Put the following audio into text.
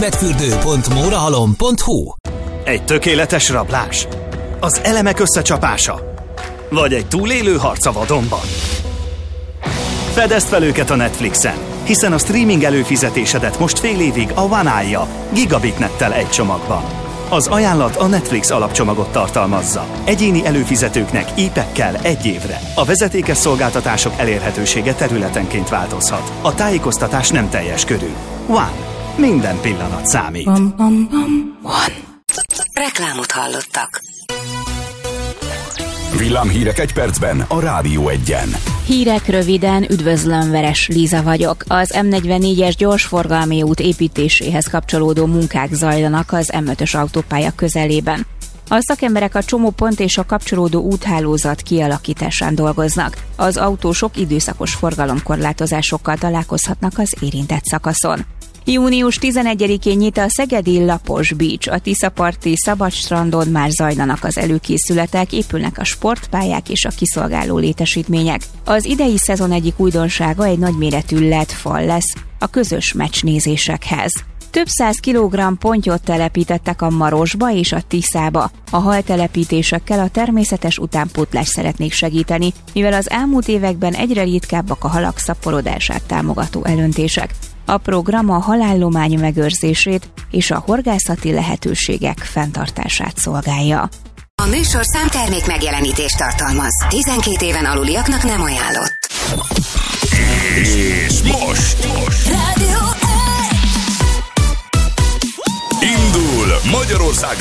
németfürdő.morahalom.hu. Egy tökéletes rablás? Az elemek összecsapása? Vagy egy túlélő harc a vadonban? Fedezd fel őket a Netflixen, hiszen a streaming előfizetésedet most fél évig a One állja Gigabit nettel egy csomagban. Az ajánlat a Netflix alapcsomagot tartalmazza. Egyéni előfizetőknek e-packkel 1 évre. A vezetékes szolgáltatások elérhetősége területenként változhat. A tájékoztatás nem teljes körű. One. Minden pillanat számít. One. Reklámot hallottak. Villámhírek egy percben a Rádió Egyen. Hírek röviden, üdvözlöm, Veres Líza vagyok. Az M44-es gyorsforgalmi út építéséhez kapcsolódó munkák zajlanak az M5-ös autópálya közelében. A szakemberek a csomópont és a kapcsolódó úthálózat kialakításán dolgoznak. Az autósok időszakos forgalomkorlátozásokkal találkozhatnak az érintett szakaszon. Június 11-én nyit a szegedi Lapos Beach. A Tiszaparti szabadstrandon már zajlanak az előkészületek, épülnek a sportpályák és a kiszolgáló létesítmények. Az idei szezon egyik újdonsága egy nagyméretű LED-fal lesz a közös meccsnézésekhez. Több 100 kilogramm pontyot telepítettek a Marosba és a Tiszába. A haltelepítésekkel a természetes utánpótlást szeretnék segíteni, mivel az elmúlt években egyre ritkábbak a halak szaporodását támogató elöntések. A program a halállomány megőrzését és a horgászati lehetőségek fenntartását szolgálja. A műsor számtermék megjelenítést tartalmaz. 12 éven aluliaknak nem ajánlott. És most Rádió indul Magyarország